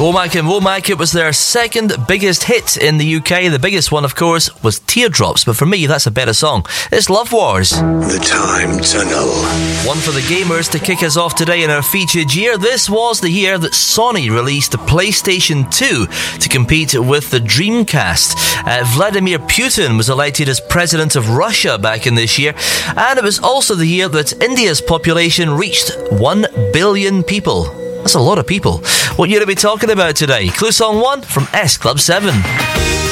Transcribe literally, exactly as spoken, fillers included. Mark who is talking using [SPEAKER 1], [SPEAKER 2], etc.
[SPEAKER 1] Womack and Womack, it was their second biggest hit in the U K. The biggest one, of course, was Teardrops, but for me, that's a better song. It's Love Wars.
[SPEAKER 2] The Time Tunnel.
[SPEAKER 1] One for the gamers to kick us off today in our featured year. This was the year that Sony released the PlayStation two to compete with the Dreamcast. Uh, Vladimir Putin was elected as president of Russia back in this year, and it was also the year that India's population reached one billion people. That's a lot of people. What year are we talking about today? Clue song one from S Club seven.